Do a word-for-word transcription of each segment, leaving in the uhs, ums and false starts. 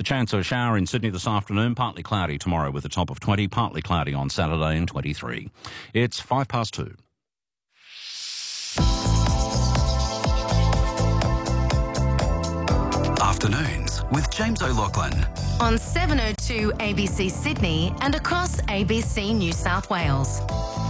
The chance of a shower in Sydney this afternoon, partly cloudy tomorrow with a top of twenty, partly cloudy on Saturday and twenty-three. It's five past two. Afternoons with James O'Loughlin. On seven oh two A B C Sydney and across A B C New South Wales.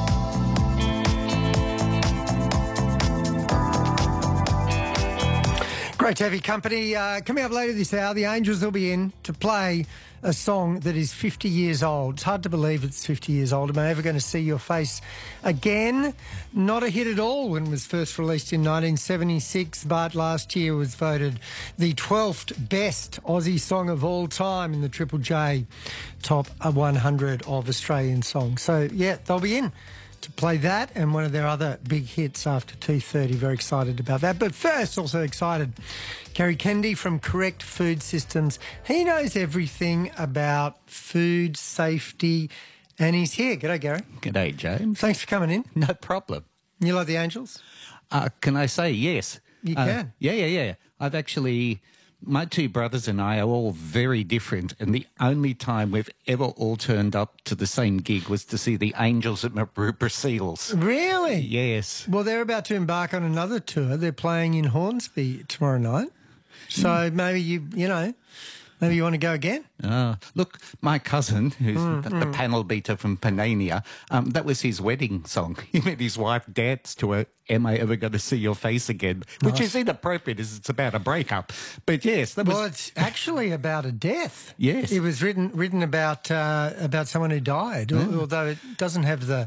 Great to have your company. Uh, coming up later this hour, the Angels will be in to play a song that is fifty years old. It's hard to believe it's fifty years old. Am I ever going to see your face again? Not a hit at all when it was first released in nineteen seventy-six, but last year was voted the twelfth best Aussie song of all time in the Triple J Top one hundred of Australian songs. So, yeah, they'll be in to play that and one of their other big hits after two thirty. Very excited about that. But first, also excited, Gary Kennedy from Correct Food Systems. He knows everything about food safety and he's here. G'day, Gary. G'day, James. Thanks for coming in. No problem. You like the Angels? Uh, can I say yes? You uh, can. Yeah, yeah, yeah. I've actually... My two brothers and I are all very different, and the only time we've ever all turned up to the same gig was to see the Angels at Maroubra Seals. Really? Yes. Well, they're about to embark on another tour. They're playing in Hornsby tomorrow night. So mm. maybe you, you know, maybe you want to go again? Uh, look, my cousin, who's mm, the, mm. the panel beater from Panania, um, that was his wedding song. He made his wife dance to it, Am I Ever Going to See Your Face Again? Which nice. is inappropriate as it's about a breakup. But yes, that was... Well, it's actually about a death. Yes. It was written written about uh, about someone who died, mm. although it doesn't have the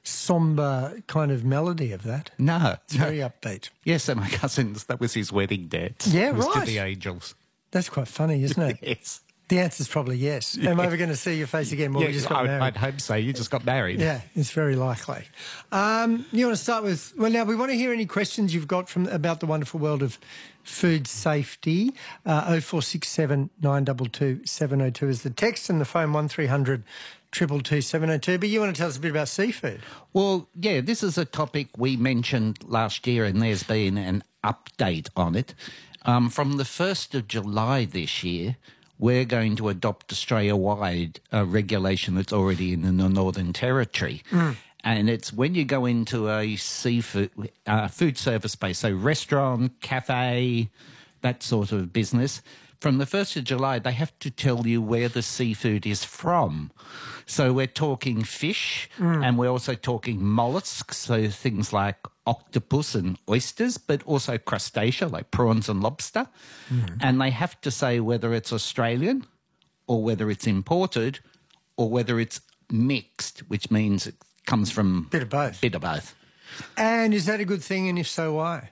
sombre kind of melody of that. No. It's very upbeat. Yes, and my cousin's, that was his wedding dance. Yeah, it was right. to the Angels. That's quite funny, isn't it? Yes. The answer's probably yes. Yeah. Am I ever going to see your face again? Well, yeah, we just got I, married. I'd hope so. You just got married. Yeah, it's very likely. Um, you want to start with... Well, now, we want to hear any questions you've got from about the wonderful world of food safety. Uh, oh four six seven, nine two two, seven oh two is the text and the phone one three hundred, two two two, seven oh two. But you want to tell us a bit about seafood. Well, yeah, this is a topic we mentioned last year and there's been an update on it. Um, from the first of July this year, we're going to adopt Australia-wide a regulation that's already in the Northern Territory. Mm. And it's when you go into a seafood uh, food service space, so restaurant, cafe, that sort of business, from the first of July, they have to tell you where the seafood is from. So we're talking fish mm. and we're also talking mollusks, so things like octopus and oysters, but also crustacea like prawns and lobster. Mm. And they have to say whether it's Australian or whether it's imported or whether it's mixed, which means it comes from... Bit of both. Bit of both. And is that a good thing, and if so, why?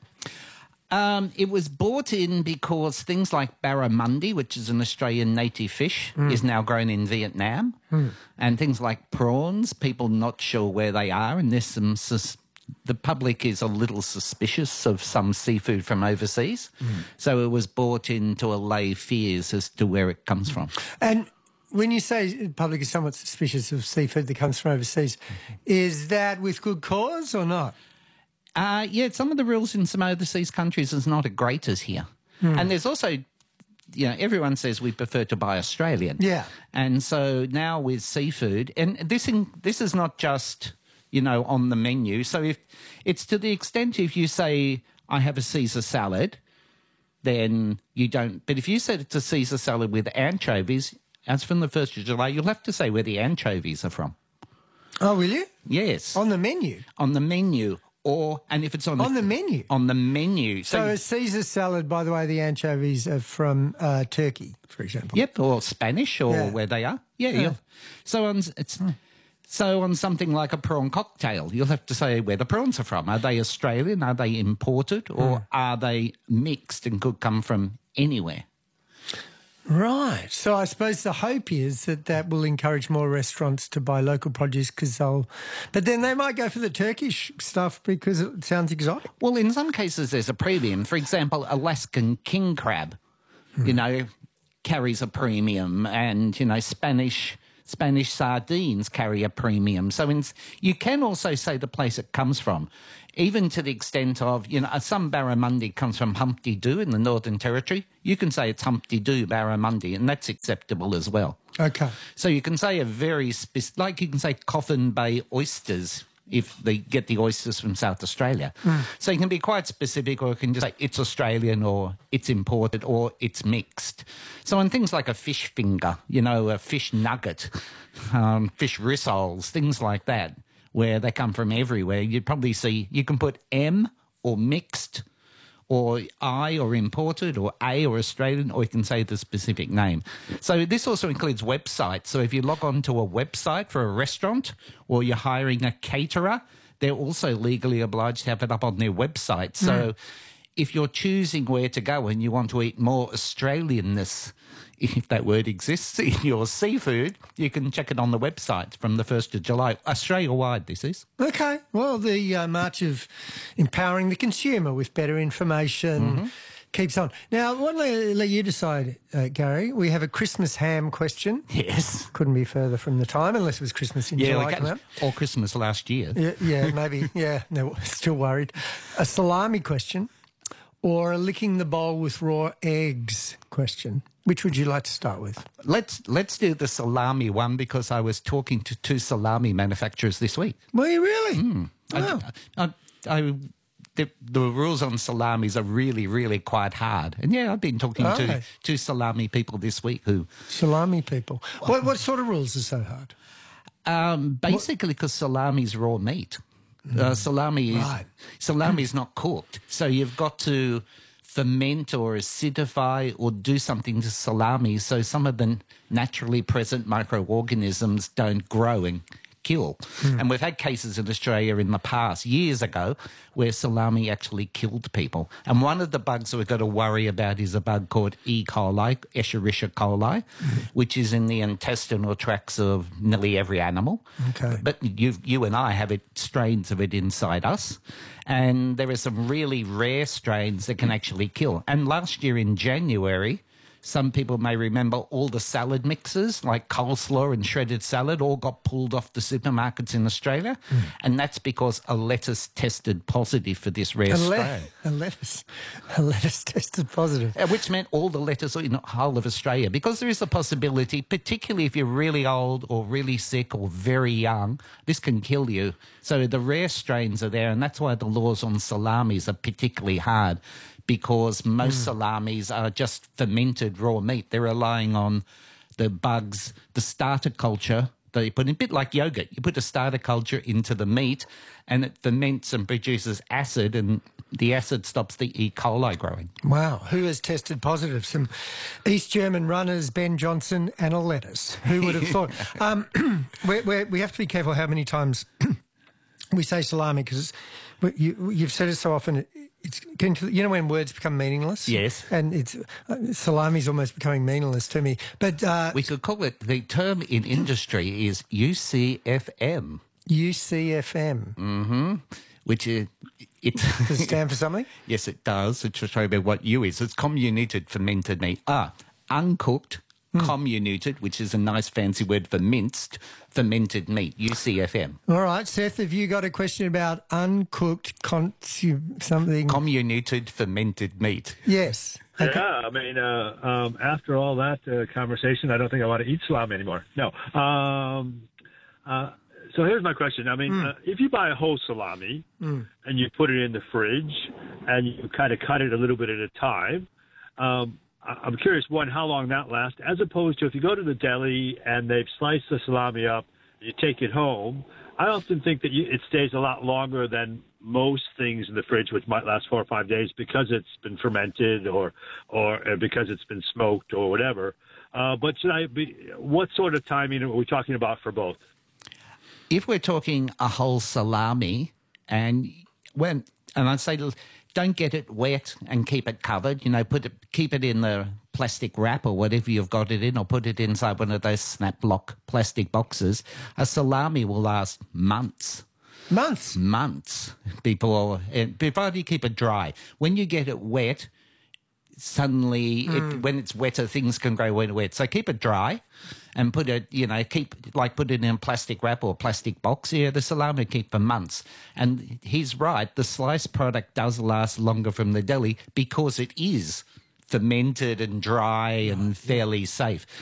Um, it was brought in because things like barramundi, which is an Australian native fish, mm. is now grown in Vietnam. Mm. And things like prawns, people not sure where they are, and there's some... Sus- the public is a little suspicious of some seafood from overseas. Mm. So it was brought in to allay fears as to where it comes from. And when you say the public is somewhat suspicious of seafood that comes from overseas, is that with good cause or not? Uh, yeah, some of the rules in some overseas countries is not as great as here. Mm. And there's also, you know, everyone says we prefer to buy Australian. Yeah. And so now with seafood, and this in, this is not just, you know, on the menu. So if it's to the extent if you say, I have a Caesar salad, then you don't. But if you said it's a Caesar salad with anchovies, as from the first of July, you'll have to say where the anchovies are from. Oh, will you? Yes. On the menu? On the menu. Or, and if it's on, on the, the menu? On the menu. So, so a Caesar salad, by the way, the anchovies are from uh, Turkey, for example. Yep, or Spanish, or yeah. where they are. Yeah, yeah. yeah. So on it's hmm. so on something like a prawn cocktail, you'll have to say where the prawns are from. Are they Australian? Are they imported? Or hmm. are they mixed and could come from anywhere? Right. So I suppose the hope is that that will encourage more restaurants to buy local produce because they'll... But then they might go for the Turkish stuff because it sounds exotic. Well, in some cases there's a premium. For example, Alaskan king crab, mm. you know, carries a premium and, you know, Spanish Spanish sardines carry a premium. So in, you can also say the place it comes from, even to the extent of, you know, some barramundi comes from Humpty Doo in the Northern Territory. You can say it's Humpty Doo barramundi, and that's acceptable as well. Okay. So you can say a very specific, like you can say Coffin Bay oysters if they get the oysters from South Australia. Mm. So you can be quite specific, or you can just say it's Australian, or it's imported, or it's mixed. So on things like a fish finger, you know, a fish nugget, um, fish rissoles, things like that, where they come from everywhere, you'd probably see you can put M or mixed, or I or imported, or A or Australian, or you can say the specific name. So this also includes websites. So if you log on to a website for a restaurant, or you're hiring a caterer, they're also legally obliged to have it up on their website. So mm. if you're choosing where to go and you want to eat more Australianness, if that word exists, in your seafood, you can check it on the website from the first of July. Australia-wide, this is. Okay. Well, the uh, march of empowering the consumer with better information mm-hmm. keeps on. Now, why don't I let you decide, uh, Gary? We have a Christmas ham question. Yes. Couldn't be further from the time, unless it was Christmas in yeah, July. Like that, or Christmas last year. Yeah, yeah maybe. Yeah, no, still worried. A salami question, or a licking the bowl with raw eggs question. Which would you like to start with? Let's let's do the salami one, because I was talking to two salami manufacturers this week. Were you really? Mm. Wow. I, I, I, the, the rules on salamis are really, really quite hard. And, yeah, I've been talking okay. to two salami people this week who... Salami people. What, what sort of rules are so hard? Um, basically, because salami is raw meat. Mm. Uh, salami is right. salami is not cooked. So you've got to ferment or acidify or do something to salami so some of the naturally present microorganisms don't grow and kill. Mm. And we've had cases in Australia in the past, years ago, where salami actually killed people. And one of the bugs we've got to worry about is a bug called E. coli, Escherichia coli, mm. which is in the intestinal tracts of nearly every animal. Okay. But you, you and I have it, strains of it inside us. And there are some really rare strains that can actually kill. And last year in January, some people may remember all the salad mixes, like coleslaw and shredded salad, all got pulled off the supermarkets in Australia. Mm. And that's because a lettuce tested positive for this rare a strain. Le- a lettuce. A lettuce tested positive. Uh, which meant all the lettuce in the whole of Australia. Because there is a possibility, particularly if you're really old or really sick or very young, this can kill you. So the rare strains are there, and that's why the laws on salamis are particularly hard. Because most mm. salamis are just fermented raw meat. They're relying on the bugs, the starter culture that you put in, a bit like yogurt. You put a starter culture into the meat and it ferments and produces acid, and the acid stops the E. coli growing. Wow. Who has tested positive? Some East German runners, Ben Johnson and a lettuce. Who would have thought? um, we're, we're, we have to be careful how many times we say salami, because you, you've said it so often. It, It's you know when words become meaningless? Yes. And it's uh, salami's almost becoming meaningless to me. But uh, we could call it, the term in industry is U C F M. U C F M. Mm-hmm. Which is... It does it stand for something? Yes, it does. It's just about what U is. It's comminuted fermented meat. Ah, uncooked, mm. comminuted, which is a nice fancy word for minced, fermented meat, U C F M. All right, Seth, have you got a question about uncooked consume something? Comminuted fermented meat. Yes. Okay. Yeah, I mean, uh, um, after all that uh, conversation, I don't think I want to eat salami anymore. No. Um, uh, so here's my question. I mean, mm. uh, if you buy a whole salami mm. and you put it in the fridge and you kind of cut it a little bit at a time, um, I'm curious, one, how long that lasts, as opposed to if you go to the deli and they've sliced the salami up, and you take it home. I often think that you, it stays a lot longer than most things in the fridge, which might last four or five days because it's been fermented or or because it's been smoked or whatever. Uh, but should I be? What sort of timing are we talking about for both? If we're talking a whole salami, and when and I'd say, don't get it wet and keep it covered. You know, put it, keep it in the plastic wrap or whatever you've got it in, or put it inside one of those snap lock plastic boxes. A salami will last months. Months? Months. People, provided you keep it dry. When you get it wet, suddenly, mm. it, when it's wetter, things can go wet, wet. So keep it dry. and put it, you know, keep, like put it in a plastic wrap or plastic box, yeah, the salami keep for months. And he's right, the sliced product does last longer from the deli because it is fermented and dry and fairly safe.